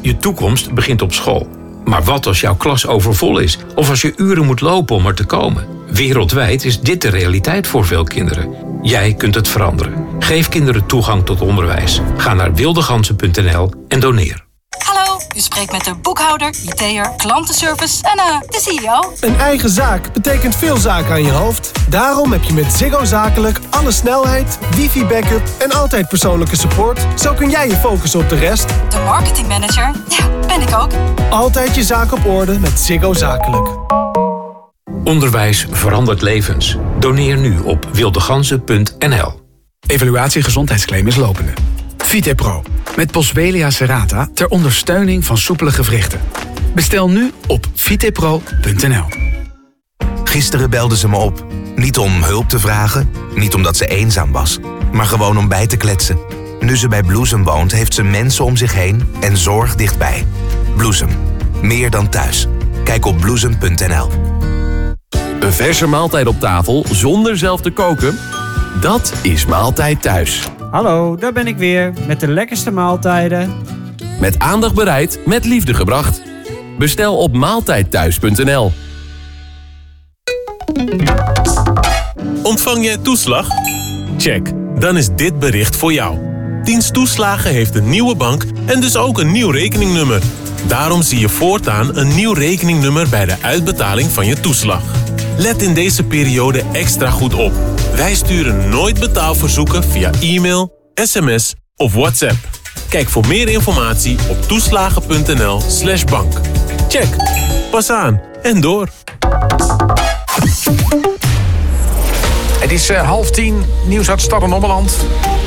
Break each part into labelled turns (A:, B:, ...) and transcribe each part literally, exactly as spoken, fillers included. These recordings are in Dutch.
A: Je toekomst begint op school. Maar wat als jouw klas overvol is? Of als je uren moet lopen om er te komen? Wereldwijd is dit de realiteit voor veel kinderen. Jij kunt het veranderen. Geef kinderen toegang tot onderwijs. Ga naar wildegansen punt n l en doneer.
B: Hallo, u spreekt met de boekhouder, I T'er, klantenservice en uh, de C E O.
C: Een eigen zaak betekent veel zaken aan je hoofd. Daarom heb je met Ziggo Zakelijk alle snelheid, wifi-backup en altijd persoonlijke support. Zo kun jij je focussen op de rest.
B: De marketingmanager? Ja, ben ik ook.
C: Altijd je zaak op orde met Ziggo Zakelijk.
A: Onderwijs verandert levens. Doneer nu op wildegansen punt n l.
D: Evaluatie gezondheidsclaim is lopende. VitePro. Met Boswellia serrata ter ondersteuning van soepele gewrichten. Bestel nu op vitepro punt n l.
E: Gisteren belde ze me op. Niet om hulp te vragen, niet omdat ze eenzaam was, maar gewoon om bij te kletsen. Nu ze bij Bloesem woont, heeft ze mensen om zich heen en zorg dichtbij. Bloesem. Meer dan thuis. Kijk op bloesem punt n l.
F: Een verse maaltijd op tafel zonder zelf te koken? Dat is Maaltijd Thuis.
G: Hallo, daar ben ik weer met de lekkerste maaltijden.
F: Met aandacht bereid, met liefde gebracht. Bestel op maaltijdthuis punt n l.
H: Ontvang jij toeslag? Check, dan is dit bericht voor jou. Dienst Toeslagen heeft een nieuwe bank en dus ook een nieuw rekeningnummer. Daarom zie je voortaan een nieuw rekeningnummer bij de uitbetaling van je toeslag. Let in deze periode extra goed op. Wij sturen nooit betaalverzoeken via e-mail, sms of WhatsApp. Kijk voor meer informatie op toeslagen punt n l slash bank. Check. Pas aan en door.
I: Het is uh, half tien, nieuws uit Stad en Ommeland.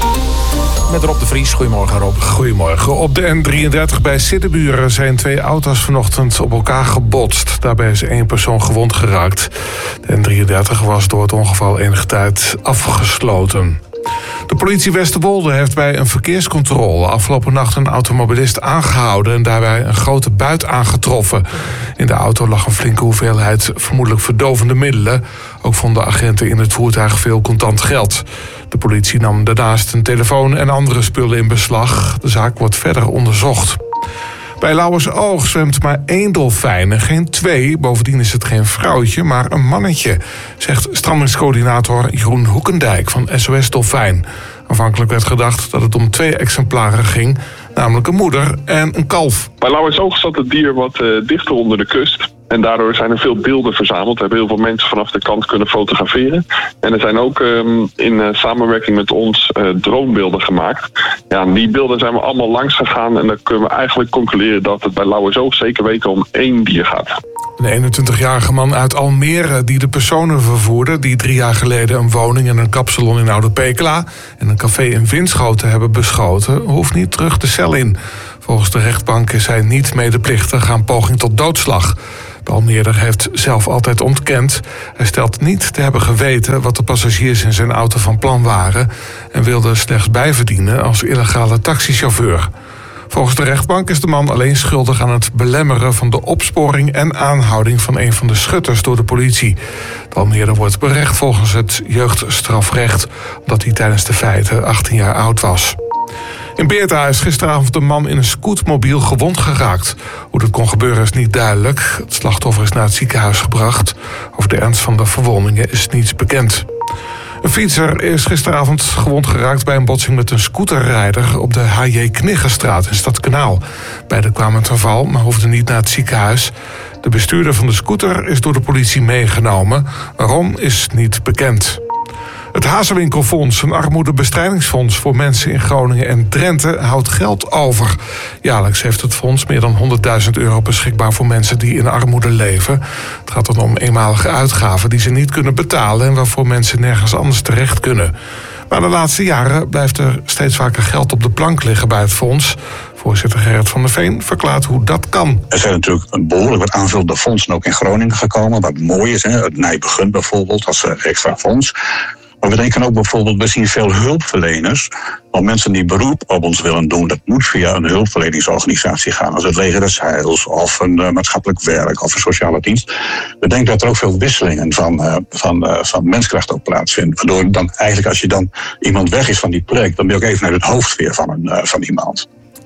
I: Met Rob de Vries. Goedemorgen, Rob.
J: Goedemorgen. Op de N drieëndertig bij Siddeburen zijn twee auto's vanochtend op elkaar gebotst. Daarbij is één persoon gewond geraakt. De N drieëndertig was door het ongeval enige tijd afgesloten. De politie Westerwolde heeft bij een verkeerscontrole afgelopen nacht een automobilist aangehouden en daarbij een grote buit aangetroffen. In de auto lag een flinke hoeveelheid vermoedelijk verdovende middelen. Ook vonden agenten in het voertuig veel contant geld. De politie nam daarnaast een telefoon en andere spullen in beslag. De zaak wordt verder onderzocht. Bij Lauwersoog zwemt maar één dolfijn en geen twee. Bovendien is het geen vrouwtje, maar een mannetje, zegt strandingscoördinator Jeroen Hoekendijk van S O S Dolfijn. Aanvankelijk werd gedacht dat het om twee exemplaren ging, namelijk een moeder en een kalf.
K: Bij Lauwersoog zat het dier wat uh, dichter onder de kust. En daardoor zijn er veel beelden verzameld. Er hebben heel veel mensen vanaf de kant kunnen fotograferen. En er zijn ook um, in uh, samenwerking met ons uh, dronebeelden gemaakt. Ja, die beelden zijn we allemaal langs gegaan. En dan kunnen we eigenlijk concluderen dat het bij Lauwersoog zeker weten om één dier gaat.
J: Een eenentwintigjarige man uit Almere die de personen vervoerde die drie jaar geleden een woning en een kapsalon in Oude Pekela en een café in Winschoten hebben beschoten, hoeft niet terug de cel in. Volgens de rechtbank is hij niet medeplichtig aan poging tot doodslag. De Almeerder heeft zelf altijd ontkend. Hij stelt niet te hebben geweten wat de passagiers in zijn auto van plan waren en wilde slechts bijverdienen als illegale taxichauffeur. Volgens de rechtbank is de man alleen schuldig aan het belemmeren van de opsporing en aanhouding van een van de schutters door de politie. De Almeerder wordt berecht volgens het jeugdstrafrecht, omdat hij tijdens de feiten achttien jaar oud was. In Beerta is gisteravond een man in een scootmobiel gewond geraakt. Hoe dat kon gebeuren is niet duidelijk. Het slachtoffer is naar het ziekenhuis gebracht. Over de ernst van de verwondingen is niets bekend. Een fietser is gisteravond gewond geraakt bij een botsing met een scooterrijder op de H J Kniggenstraat in Stadskanaal. Beiden kwamen ten val, maar hoefden niet naar het ziekenhuis. De bestuurder van de scooter is door de politie meegenomen. Waarom is niet bekend. Het Hazewinkelfonds, een armoedebestrijdingsfonds voor mensen in Groningen en Drenthe, houdt geld over. Jaarlijks heeft het fonds meer dan honderdduizend euro beschikbaar voor mensen die in armoede leven. Het gaat dan om eenmalige uitgaven die ze niet kunnen betalen en waarvoor mensen nergens anders terecht kunnen. Maar de laatste jaren blijft er steeds vaker geld op de plank liggen bij het fonds. Voorzitter Gerrit van der Veen verklaart hoe dat kan.
L: Er zijn natuurlijk een behoorlijk wat aanvullende fondsen ook in Groningen gekomen. Wat mooi is, hè? Het Nijbegun bijvoorbeeld als extra fonds. Maar we denken ook bijvoorbeeld, we zien veel hulpverleners. Want mensen die beroep op ons willen doen, dat moet via een hulpverleningsorganisatie gaan. Als het Leger des Heils of een uh, maatschappelijk werk of een sociale dienst. We denken dat er ook veel wisselingen van, uh, van, uh, van menskracht ook plaatsvinden. Waardoor dan eigenlijk als je dan iemand weg is van die plek, dan ben je ook even naar het hoofd weer van, een, uh, van iemand.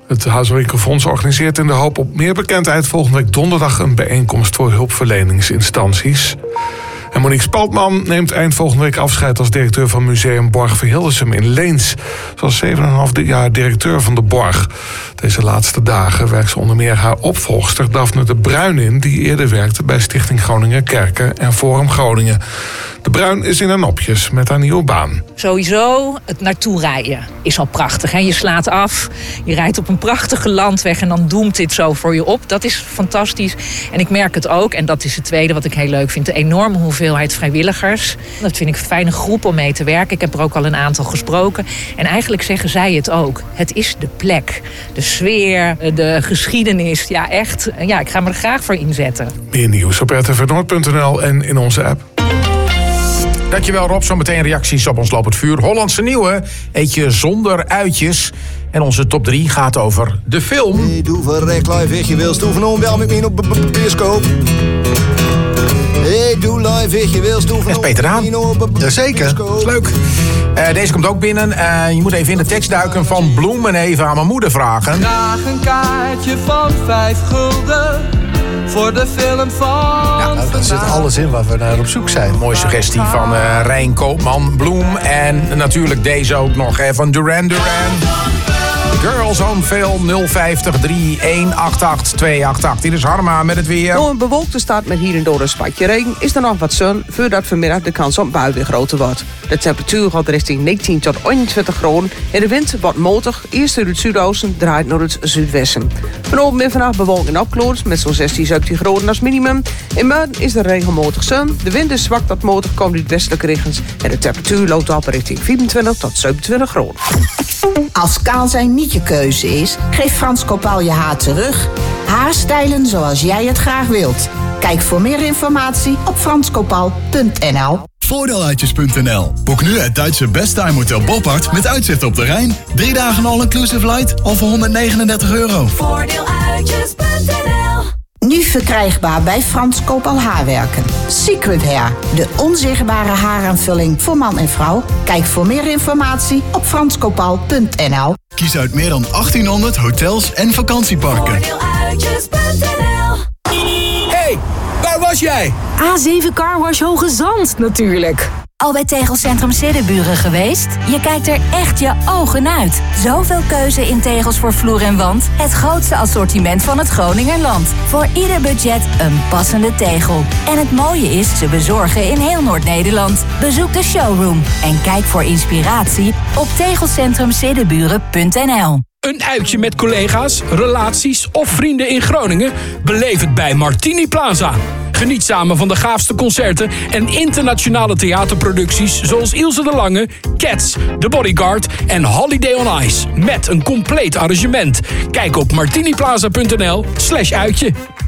J: Het Huiswinkelfonds organiseert in de hoop op meer bekendheid volgende week donderdag een bijeenkomst voor hulpverleningsinstanties. En Monique Spaltman neemt eind volgende week afscheid als directeur van Museum Borg Verhildersum in Leens. Ze was zeven komma vijf jaar directeur van de Borg. Deze laatste dagen werkt ze onder meer haar opvolgster Daphne de Bruin in, die eerder werkte bij Stichting Groninger Kerken en Forum Groningen. De Bruin is in haar nopjes met haar nieuwe baan.
M: Sowieso, het naartoe rijden is al prachtig. Hè? Je slaat af, je rijdt op een prachtige landweg en dan doemt dit zo voor je op. Dat is fantastisch. En ik merk het ook, en dat is het tweede wat ik heel leuk vind, de enorme hoeveelheid vrijwilligers. Dat vind ik een fijne groep om mee te werken. Ik heb er ook al een aantal gesproken. En eigenlijk zeggen zij het ook. Het is de plek, de sfeer, de geschiedenis. Ja, echt. Ja, ik ga me er graag voor inzetten.
J: Meer nieuws op r t v noord punt n l en in onze app.
I: Dankjewel Rob, zometeen reacties op ons lopend vuur. Hollandse Nieuwe, eet je zonder uitjes. En onze top drie gaat over de film.
N: Hey, doe verrek live, ik je wil stoeven om, wel met me op de bioscoop. Hey, doe live, ik je wil stoeven om.
I: Dat is Peter Daan.
N: Jazeker,
I: dat is leuk. Uh, deze komt ook binnen. Uh, je moet even in de tekst duiken van Bloem en even aan mijn moeder vragen.
O: Graag een kaartje van vijf gulden voor de film van...
P: Ja, nou, daar zit alles in waar we naar op zoek zijn.
I: Mooie suggestie van uh, Rijn Koopman, Bloem. En natuurlijk deze ook nog hè, van Duran Duran. Girls on Film nul vijftig drie een acht acht twee acht acht. Hier is Harma met het weer.
Q: Door een bewolkte start met hier en door een spatje regen is er nog wat zon voordat vanmiddag de kans op bui weer groter wordt. De temperatuur gaat richting negentien tot eenentwintig graden en de wind wordt matig. Eerst uit het zuidoosten draait naar het zuidwesten. Vanavond en vannacht bewolking en opklaringen met zo'n zestien, zeventien graden als minimum. In Muiden is er regelmatig zon. De wind is zwak tot matig, komt uit westelijke richtings en de temperatuur loopt op richting vierentwintig tot zevenentwintig graden.
R: Als kaal zijn niet je keuze is, geef Frans Kopal je haar terug. Haarstijlen zoals jij het graag wilt. Kijk voor meer informatie op frans kopal punt n l.
S: Voordeeluitjes punt n l. Boek nu het Duitse Best Time Hotel Boppard met uitzicht op de Rijn. Drie dagen all-inclusive light al voor honderdnegenendertig euro.
R: Voordeeluitjes punt n l. Nu verkrijgbaar bij Frans Kopal Haarwerken. Secret Hair, de onzichtbare haaraanvulling voor man en vrouw. Kijk voor meer informatie op frans kopal punt n l.
S: Kies uit meer dan achttienhonderd hotels en vakantieparken.
R: Voordeeluitjes punt n l.
T: Hey, waar was jij?
U: A zeven Car Wash Hoge Zand, natuurlijk.
V: Al bij Tegelcentrum Siddeburen geweest? Je kijkt er echt je ogen uit. Zoveel keuze in tegels voor vloer en wand. Het grootste assortiment van het Groningerland. Voor ieder budget een passende tegel. En het mooie is, ze bezorgen in heel Noord-Nederland. Bezoek de showroom en kijk voor inspiratie op tegelcentrum siddeburen punt n l.
T: Een uitje met collega's, relaties of vrienden in Groningen? Beleef het bij Martini Plaza. Geniet samen van de gaafste concerten en internationale theaterproducties zoals Ilse de Lange, Cats, The Bodyguard en Holiday on Ice. Met een compleet arrangement. Kijk op martiniplaza punt n l slash uitje.